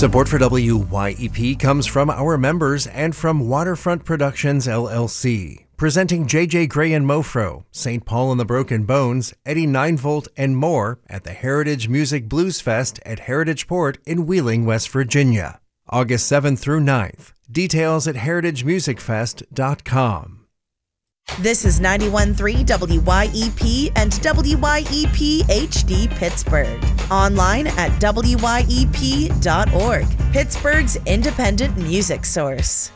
Support for WYEP comes from our members and from Waterfront Productions, LLC, presenting J.J. Gray and Mofro, St. Paul and the Broken Bones, Eddie 9-Volt, and more at the Heritage Music Blues Fest at Heritage Port in Wheeling, West Virginia, August 7th through 9th. Details at heritagemusicfest.com. This is 91.3 WYEP and WYEP HD Pittsburgh. Online at WYEP.org, Pittsburgh's independent music source.